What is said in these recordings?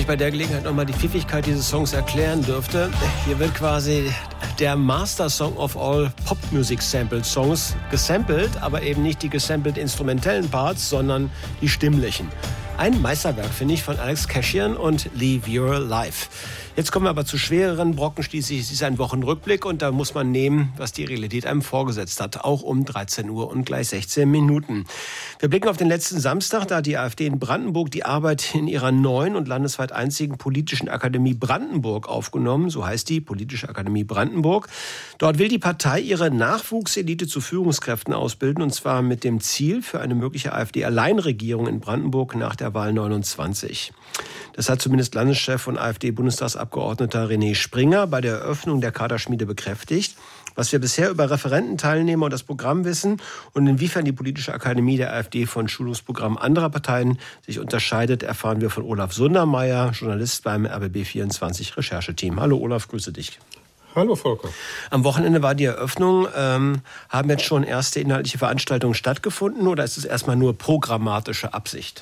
ich bei der Gelegenheit nochmal die Pfiffigkeit dieses Songs erklären dürfte. Hier wird quasi der Master Song of all Pop-Music-Sampled-Songs gesampelt, aber eben nicht die gesampled instrumentellen Parts, sondern die stimmlichen. Ein Meisterwerk, finde ich, von Alex Cashian und Live Your Life. Jetzt kommen wir aber zu schwereren Brocken. Schließlich ist es ein Wochenrückblick und da muss man nehmen, was die Realität einem vorgesetzt hat. Auch um 13 Uhr und gleich 16 Minuten. Wir blicken auf den letzten Samstag. Da hat die AfD in Brandenburg die Arbeit in ihrer neuen und landesweit einzigen Politischen Akademie Brandenburg aufgenommen. So heißt die Politische Akademie Brandenburg. Dort will die Partei ihre Nachwuchselite zu Führungskräften ausbilden. Und zwar mit dem Ziel für eine mögliche AfD-Alleinregierung in Brandenburg nach der Wahl 29. Das hat zumindest Landeschef und AfD-Bundestagsabgeordneter René Springer bei der Eröffnung der Kaderschmiede bekräftigt. Was wir bisher über Referententeilnehmer und das Programm wissen und inwiefern die Politische Akademie der AfD von Schulungsprogrammen anderer Parteien sich unterscheidet, erfahren wir von Olaf Sundermeier, Journalist beim RBB24 Rechercheteam. Hallo Olaf, grüße dich. Hallo Volker. Am Wochenende war die Eröffnung. Haben jetzt schon erste inhaltliche Veranstaltungen stattgefunden oder ist es erstmal nur programmatische Absicht?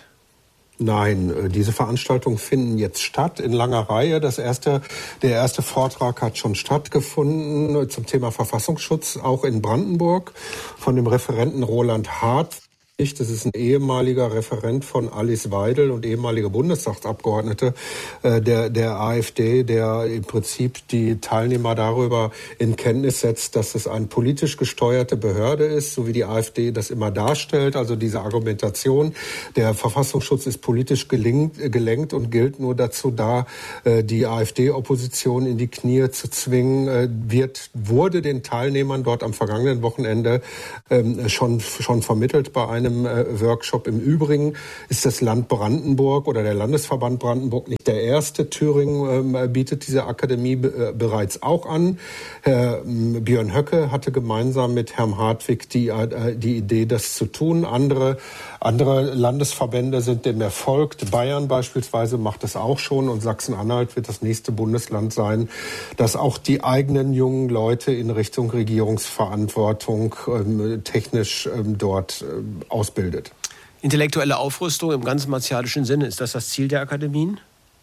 Nein, diese Veranstaltungen finden jetzt statt in langer Reihe. Der erste Vortrag hat schon stattgefunden zum Thema Verfassungsschutz, auch in Brandenburg, von dem Referenten Roland Hartwig. Das ist ein ehemaliger Referent von Alice Weidel und ehemaliger Bundestagsabgeordnete der AfD, der im Prinzip die Teilnehmer darüber in Kenntnis setzt, dass es eine politisch gesteuerte Behörde ist, so wie die AfD das immer darstellt. Also diese Argumentation, der Verfassungsschutz ist politisch gelenkt und gilt nur dazu da, die AfD-Opposition in die Knie zu zwingen, wurde den Teilnehmern dort am vergangenen Wochenende schon vermittelt bei einem Workshop. Im Übrigen ist das Land Brandenburg oder der Landesverband Brandenburg nicht der erste. Thüringen bietet diese Akademie bereits auch an. Herr Björn Höcke hatte gemeinsam mit Herrn Hartwig die Idee, das zu tun. Andere Landesverbände sind dem erfolgt. Bayern beispielsweise macht das auch schon und Sachsen-Anhalt wird das nächste Bundesland sein, das auch die eigenen jungen Leute in Richtung Regierungsverantwortung technisch dort ausbildet. Intellektuelle Aufrüstung im ganz martialischen Sinne, ist das das Ziel der Akademien?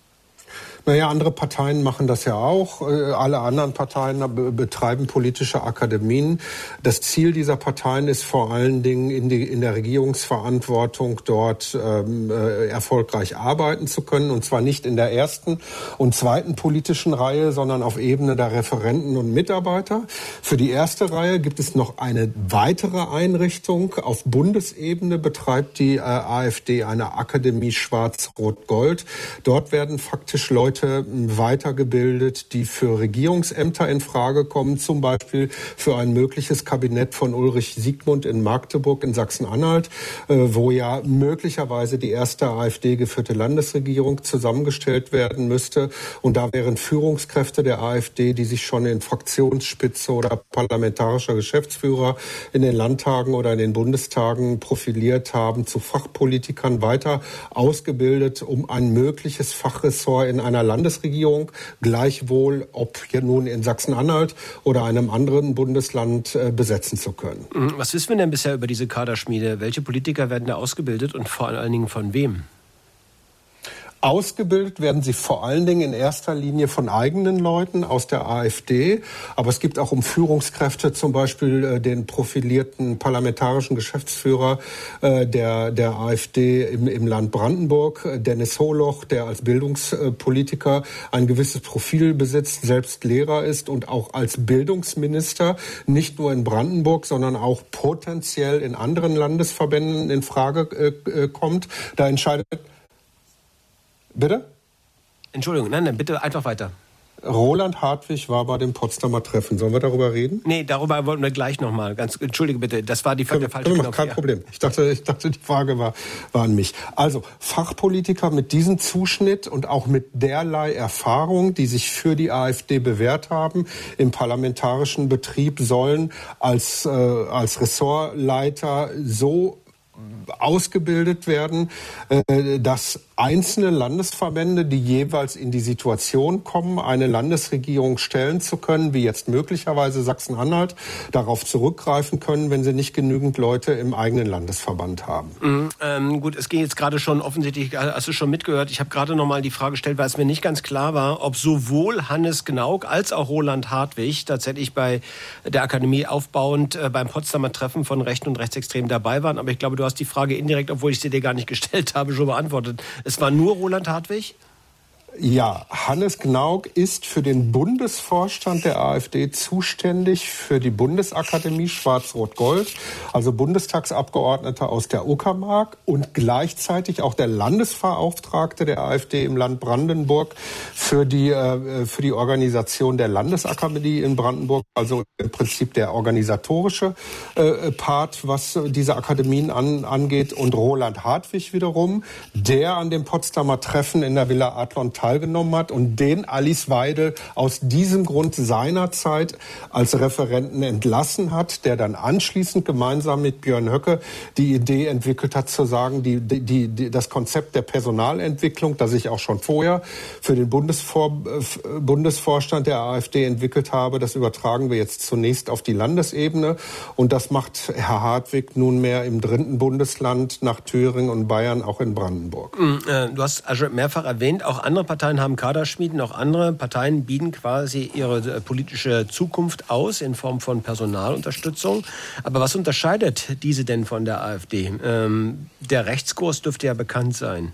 Naja, andere Parteien machen das ja auch. Alle anderen Parteien betreiben politische Akademien. Das Ziel dieser Parteien ist vor allen Dingen in der Regierungsverantwortung dort erfolgreich arbeiten zu können. Und zwar nicht in der ersten und zweiten politischen Reihe, sondern auf Ebene der Referenten und Mitarbeiter. Für die erste Reihe gibt es noch eine weitere Einrichtung. Auf Bundesebene betreibt die AfD eine Akademie Schwarz-Rot-Gold. Dort werden faktisch Leute weitergebildet, die für Regierungsämter in Frage kommen, zum Beispiel für ein mögliches Kabinett von Ulrich Siegmund in Magdeburg in Sachsen-Anhalt, wo ja möglicherweise die erste AfD-geführte Landesregierung zusammengestellt werden müsste. Und da wären Führungskräfte der AfD, die sich schon in Fraktionsspitze oder parlamentarischer Geschäftsführer in den Landtagen oder in den Bundestagen profiliert haben, zu Fachpolitikern weiter ausgebildet, um ein mögliches Fachressort in einer Landesregierung, gleichwohl ob hier nun in Sachsen-Anhalt oder einem anderen Bundesland besetzen zu können. Was wissen wir denn bisher über diese Kaderschmiede? Welche Politiker werden da ausgebildet und vor allen Dingen von wem? Ausgebildet werden sie vor allen Dingen in erster Linie von eigenen Leuten aus der AfD. Aber es gibt auch Führungskräfte, zum Beispiel den profilierten parlamentarischen Geschäftsführer der AfD im Land Brandenburg, Dennis Holoch, der als Bildungspolitiker ein gewisses Profil besitzt, selbst Lehrer ist und auch als Bildungsminister nicht nur in Brandenburg, sondern auch potenziell in anderen Landesverbänden in Frage kommt. Da entscheidet... Bitte? Entschuldigung, nein, bitte einfach weiter. Roland Hartwig war bei dem Potsdamer Treffen. Sollen wir darüber reden? Nee, darüber wollten wir gleich nochmal. Entschuldige bitte, das war der falsche Knopf. Kein Problem. Ich dachte, die Frage war an mich. Also, Fachpolitiker mit diesem Zuschnitt und auch mit derlei Erfahrung, die sich für die AfD bewährt haben, im parlamentarischen Betrieb sollen als Ressortleiter so ausgebildet werden, dass einzelne Landesverbände, die jeweils in die Situation kommen, eine Landesregierung stellen zu können, wie jetzt möglicherweise Sachsen-Anhalt, darauf zurückgreifen können, wenn sie nicht genügend Leute im eigenen Landesverband haben. Gut, es ging jetzt gerade schon offensichtlich, hast du schon mitgehört, ich habe gerade noch mal die Frage gestellt, weil es mir nicht ganz klar war, ob sowohl Hannes Gnauk als auch Roland Hartwig tatsächlich bei der Akademie aufbauend beim Potsdamer Treffen von Rechten und Rechtsextremen dabei waren. Aber ich glaube, du hast die Frage indirekt, obwohl ich sie dir gar nicht gestellt habe, schon beantwortet. Es war nur Roland Hartwig? Ja, Hannes Gnauk ist für den Bundesvorstand der AfD zuständig für die Bundesakademie Schwarz-Rot-Gold, also Bundestagsabgeordneter aus der Uckermark und gleichzeitig auch der Landesbeauftragte der AfD im Land Brandenburg für die Organisation der Landesakademie in Brandenburg, also im Prinzip der organisatorische Part, was diese Akademien angeht. Und Roland Hartwig wiederum, der an dem Potsdamer Treffen in der Villa Adlon teilgenommen hat und den Alice Weidel aus diesem Grund seinerzeit als Referenten entlassen hat, der dann anschließend gemeinsam mit Björn Höcke die Idee entwickelt hat, zu sagen, das Konzept der Personalentwicklung, das ich auch schon vorher für den Bundesvorstand der AfD entwickelt habe, das übertragen wir jetzt zunächst auf die Landesebene und das macht Herr Hartwig nunmehr im 3. Bundesland nach Thüringen und Bayern auch in Brandenburg. Du hast also mehrfach erwähnt, auch andere Parteien haben Kaderschmieden, auch andere Parteien bieten quasi ihre politische Zukunft aus in Form von Personalunterstützung. Aber was unterscheidet diese denn von der AfD? Der Rechtskurs dürfte ja bekannt sein.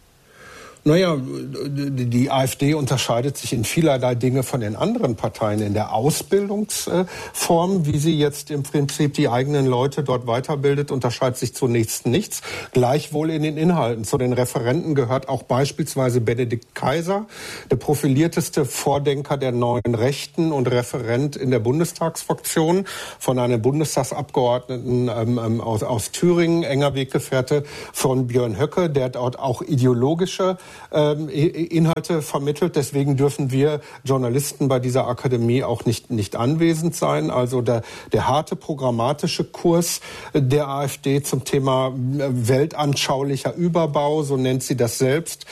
Naja, die AfD unterscheidet sich in vielerlei Dinge von den anderen Parteien. In der Ausbildungsform, wie sie jetzt im Prinzip die eigenen Leute dort weiterbildet, unterscheidet sich zunächst nichts. Gleichwohl in den Inhalten. Zu den Referenten gehört auch beispielsweise Benedikt Kaiser, der profilierteste Vordenker der neuen Rechten und Referent in der Bundestagsfraktion, von einem Bundestagsabgeordneten aus Thüringen, enger Weggefährte von Björn Höcke, der dort auch ideologische Inhalte vermittelt. Deswegen dürfen wir Journalisten bei dieser Akademie auch nicht anwesend sein. Also der harte programmatische Kurs der AfD zum Thema weltanschaulicher Überbau, so nennt sie das selbst,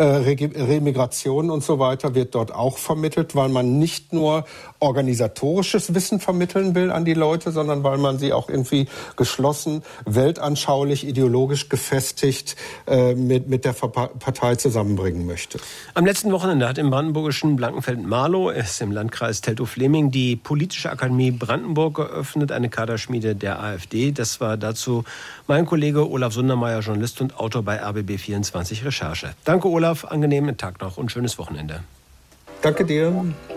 Remigration und so weiter, wird dort auch vermittelt, weil man nicht nur organisatorisches Wissen vermitteln will an die Leute, sondern weil man sie auch irgendwie geschlossen, weltanschaulich, ideologisch gefestigt mit der Partei zusammenbringen möchte. Am letzten Wochenende hat im brandenburgischen Blankenfeld-Marlow, ist im Landkreis Teltow-Fleming, die Politische Akademie Brandenburg geöffnet, eine Kaderschmiede der AfD. Das war dazu mein Kollege Olaf Sundermeier, Journalist und Autor bei RBB24 Recherche. Danke Olaf, angenehmen Tag noch und schönes Wochenende. Danke dir.